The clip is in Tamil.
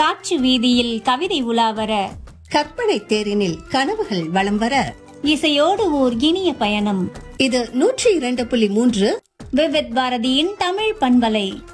காற்று வீதியில் கவிதை உலாவர, கற்பனை தேரினில் கனவுகள் வலம் வர, இசையோடு ஓர் இனிய பயணம். இது 102.3 விவித் பாரதியின் தமிழ் பண்பலை.